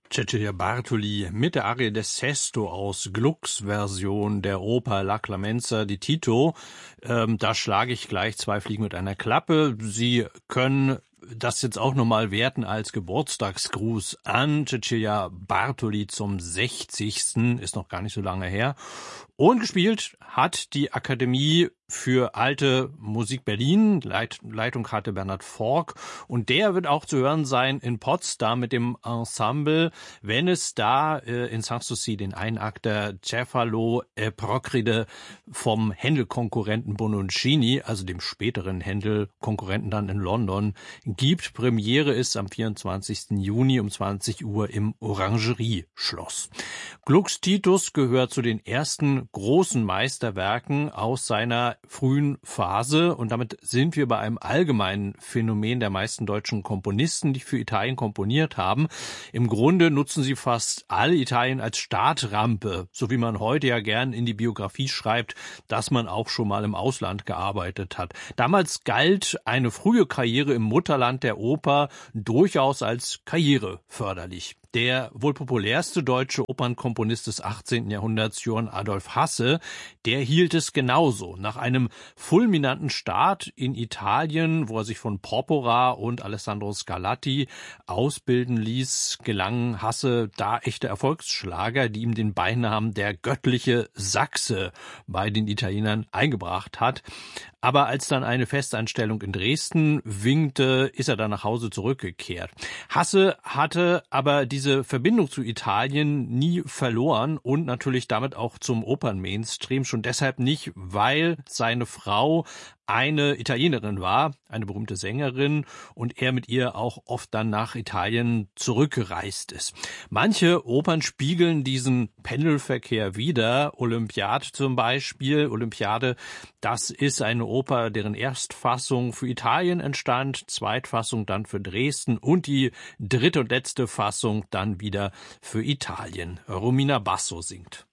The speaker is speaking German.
Cecilia Bartoli mit der Arie des Sesto aus Glucks Version der Oper La Clemenza di Tito. Da schlage ich gleich zwei Fliegen mit einer Klappe. Sie können das jetzt auch nochmal werten als Geburtstagsgruß an Cecilia Bartoli zum 60. Ist noch gar nicht so lange her. Und gespielt hat die Akademie für Alte Musik Berlin. Leitung hatte Bernhard Fork. Und der wird auch zu hören sein in Potsdam mit dem Ensemble, wenn es da in Sanssouci den Einakter Cefalo e Procride vom Händel-Konkurrenten Bononcini, also dem späteren Händel-Konkurrenten dann in London, gibt. Premiere ist am 24. Juni um 20 Uhr im Orangerie-Schloss. Glucks Titus gehört zu den ersten großen Meisterwerken aus seiner frühen Phase, und damit sind wir bei einem allgemeinen Phänomen der meisten deutschen Komponisten, die für Italien komponiert haben. Im Grunde nutzen sie fast alle Italien als Startrampe, so wie man heute ja gern in die Biografie schreibt, dass man auch schon mal im Ausland gearbeitet hat. Damals galt eine frühe Karriere im Mutterland der Oper durchaus als karriereförderlich. Der wohl populärste deutsche Opernkomponist des 18. Jahrhunderts, Johann Adolf Hasse, der hielt es genauso. Nach einem fulminanten Start in Italien, wo er sich von Porpora und Alessandro Scarlatti ausbilden ließ, gelangen Hasse da echte Erfolgsschlager, die ihm den Beinamen der göttliche Sachse bei den Italienern eingebracht hat. Aber als dann eine Festanstellung in Dresden winkte, ist er dann nach Hause zurückgekehrt. Hasse hatte aber diese Verbindung zu Italien nie verloren und natürlich damit auch zum Opernmainstream, schon deshalb nicht, weil seine Frau eine Italienerin war, eine berühmte Sängerin, und er mit ihr auch oft dann nach Italien zurückgereist ist. Manche Opern spiegeln diesen Pendelverkehr wider. Olympiade zum Beispiel. Olympiade, das ist eine Oper, deren Erstfassung für Italien entstand, Zweitfassung dann für Dresden und die dritte und letzte Fassung dann wieder für Italien. Romina Basso singt.